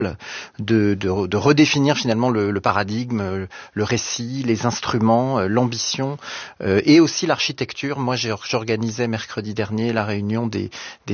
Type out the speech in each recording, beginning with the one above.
de redéfinir finalement le paradigme, le récit, les instruments, l'ambition et aussi l'architecture. Moi, j'organisais mercredi dernier la réunion des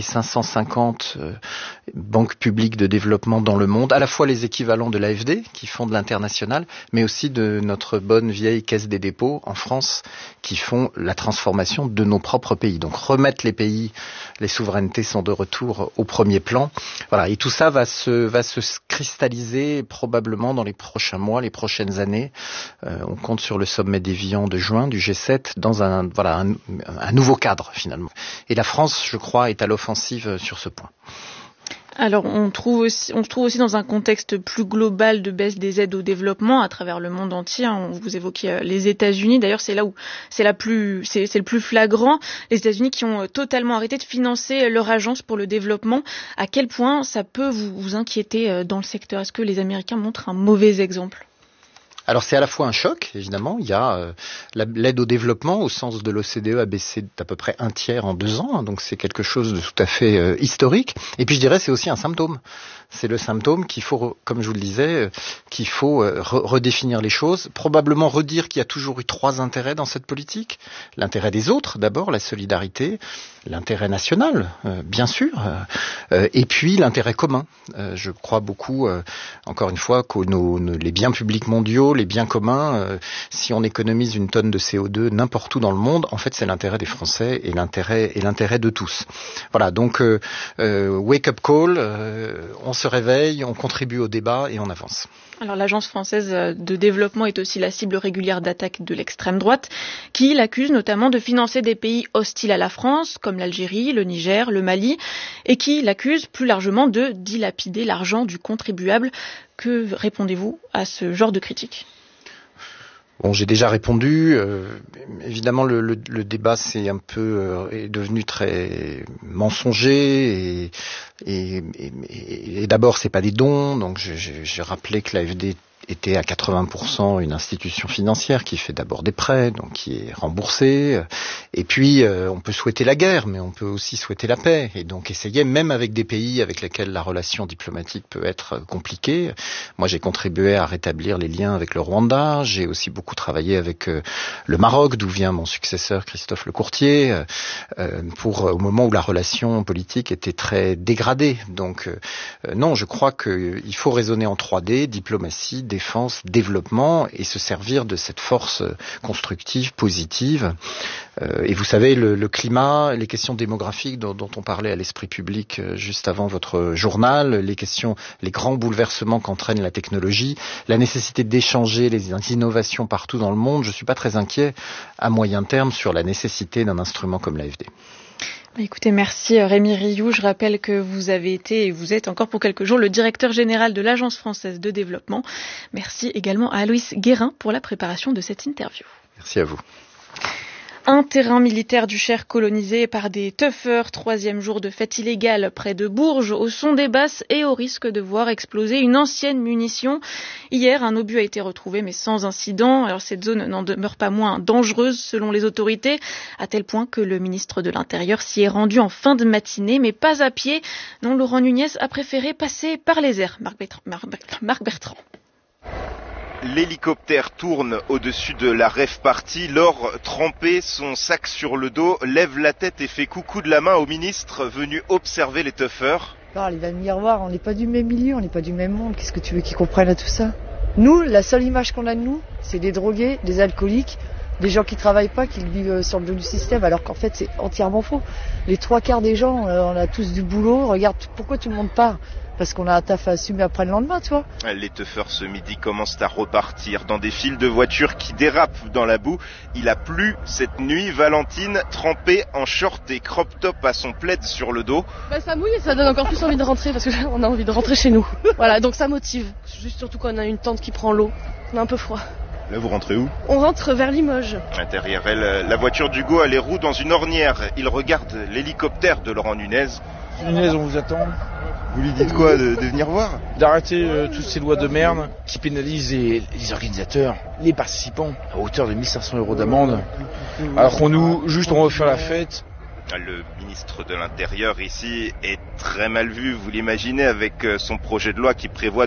550 banques publiques de développement dans le monde, à la fois les équivalents de l'AFD qui font de l'international, mais aussi de notre bonne vieille Caisse des dépôts en France qui font la transformation de nos propres pays. Donc remettre les pays, les souverainetés sont de retour au premier plan. Voilà, et tout ça va se cristalliser probablement dans les prochains mois, les prochaines années. On compte sur le sommet d'Évian de juin du G7 dans un nouveau cadre finalement. Et la France, je crois, est à l'offensive sur ce point. Alors, on se trouve aussi dans un contexte plus global de baisse des aides au développement à travers le monde entier. Vous évoquiez les États-Unis. D'ailleurs, c'est là où c'est le plus flagrant. Les États-Unis qui ont totalement arrêté de financer leur agence pour le développement. À quel point ça peut vous inquiéter dans le secteur? Est-ce que les Américains montrent un mauvais exemple? Alors c'est à la fois un choc, évidemment. Il y a l'aide au développement, au sens de l'OCDE, a baissé d'à peu près un tiers en 2 ans. Donc c'est quelque chose de tout à fait historique. Et puis je dirais c'est aussi un symptôme. C'est le symptôme qu'il faut, comme je vous le disais, qu'il faut redéfinir les choses. Probablement redire qu'il y a toujours eu 3 intérêts dans cette politique. L'intérêt des autres, d'abord, la solidarité. L'intérêt national, bien sûr. Et puis l'intérêt commun. Je crois beaucoup, encore une fois, que les biens publics mondiaux, les biens communs, si on économise une tonne de CO2 n'importe où dans le monde, en fait, c'est l'intérêt des Français et l'intérêt de tous. Voilà, donc wake up call, on se réveille, on contribue au débat et on avance. Alors l'Agence française de développement est aussi la cible régulière d'attaques de l'extrême droite, qui l'accuse notamment de financer des pays hostiles à la France, comme l'Algérie, le Niger, le Mali, et qui l'accuse plus largement de dilapider l'argent du contribuable. Que répondez-vous à ce genre de critiques ? Bon, j'ai déjà répondu. Évidemment, le débat est devenu très mensonger et d'abord c'est pas des dons. Donc j'ai rappelé que l'AFD était à 80% une institution financière qui fait d'abord des prêts, donc qui est remboursée. Et puis, on peut souhaiter la guerre, mais on peut aussi souhaiter la paix. Et donc, essayer, même avec des pays avec lesquels la relation diplomatique peut être compliquée. Moi, j'ai contribué à rétablir les liens avec le Rwanda. J'ai aussi beaucoup travaillé avec le Maroc, d'où vient mon successeur Christophe Lecourtier, au moment où la relation politique était très dégradée. Donc, non, je crois qu'il faut raisonner en 3D, diplomatie, défense, développement, et se servir de cette force constructive, positive. Et vous savez, le climat, les questions démographiques dont on parlait à l'esprit public juste avant votre journal, les grands bouleversements qu'entraîne la technologie, la nécessité d'échanger les innovations partout dans le monde, je suis pas très inquiet à moyen terme sur la nécessité d'un instrument comme l'AFD. Écoutez, merci Rémi Rioux. Je rappelle que vous avez été et vous êtes encore pour quelques jours le directeur général de l'Agence française de développement. Merci également à Aloïs Guérin pour la préparation de cette interview. Merci à vous. Un terrain militaire du Cher colonisé par des tuffers, 3e jour de fête illégale près de Bourges, au son des basses et au risque de voir exploser une ancienne munition. Hier, un obus a été retrouvé mais sans incident. Alors cette zone n'en demeure pas moins dangereuse selon les autorités, à tel point que le ministre de l'Intérieur s'y est rendu en fin de matinée, mais pas à pied. Non, Laurent Nunez a préféré passer par les airs. Marc Bertrand. L'hélicoptère tourne au-dessus de la rave party. Laure, trempée, son sac sur le dos, lève la tête et fait coucou de la main au ministre venu observer les tuffers. Alors, il va venir voir, on n'est pas du même milieu, on n'est pas du même monde. Qu'est-ce que tu veux qu'ils comprennent à tout ça ? Nous, la seule image qu'on a de nous, c'est des drogués, des alcooliques, des gens qui travaillent pas, qui vivent sur le dos du système, alors qu'en fait c'est entièrement faux. Les 3/4 des gens, on a tous du boulot. Regarde, pourquoi tout le monde part ? Parce qu'on a un taf à assumer après le lendemain, tu vois. Les tuffers ce midi commencent à repartir dans des files de voitures qui dérapent dans la boue. Il a plu cette nuit. Valentine, trempée en short et crop top à son plaid sur le dos. Ça mouille et ça donne encore plus envie de rentrer parce qu'on a envie de rentrer chez nous. Voilà, donc ça motive. Juste surtout quand on a une tente qui prend l'eau. On a un peu froid. Là, vous rentrez où ? On rentre vers Limoges. Derrière elle, la voiture d'Hugo a les roues dans une ornière. Il regarde l'hélicoptère de Laurent Nunez. Nunez, on vous attend. Vous lui dites quoi, de venir voir ? D'arrêter toutes ces lois de merde qui pénalisent les organisateurs, les participants, à hauteur de 1 500 € d'amende. Alors qu'on on va faire la fête, Le ministre de l'Intérieur ici est très mal vu, vous l'imaginez, avec son projet de loi qui prévoit